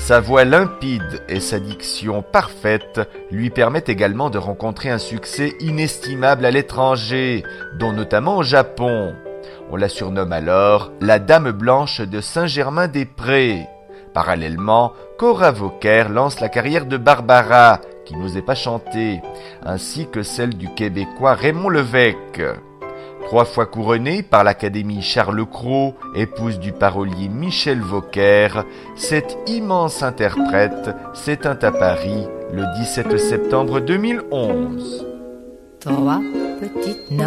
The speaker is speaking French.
Sa voix limpide et sa diction parfaite lui permettent également de rencontrer un succès inestimable à l'étranger, dont notamment au Japon. On la surnomme alors la Dame Blanche de Saint-Germain-des-Prés. Parallèlement, Cora Vauquer lance la carrière de Barbara, qui n'osait pas chanter, ainsi que celle du Québécois Raymond Lévesque. 3 fois couronnée par l'Académie Charles Cros, épouse du parolier Michel Vauquer, cette immense interprète s'éteint à Paris le 17 septembre 2011. 3 petites notes.